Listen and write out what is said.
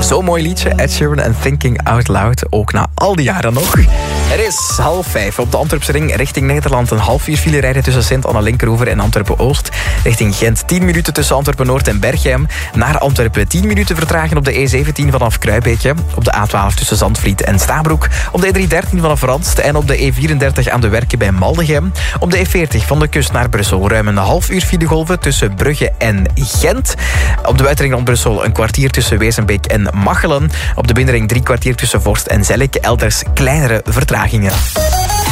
Zo'n mooi liedje, Ed Sheeran en Thinking Out Loud. Ook na al die jaren nog. Het is 4:30 op de Antwerpse ring richting Nederland. Een half uur file rijden tussen Sint-Anna-Linkeroever en Antwerpen-Oost. Richting Gent 10 minuten tussen Antwerpen-Noord en Berchem. Naar Antwerpen 10 minuten vertragen op de E17 vanaf Kruijbeekje. Op de A12 tussen Zandvliet en Stabroek. Op de E313 vanaf Randst en op de E34 aan de Werken bij Maldegem. Op de E40 van de kust naar Brussel ruim een half uur filegolven tussen Brugge en Gent. Op de buitenring rond Brussel een kwartier tussen Wezenbeek en Machelen. Op de binnenring 3 kwartier tussen Vorst en Zellik. Elders kleinere vertragingen.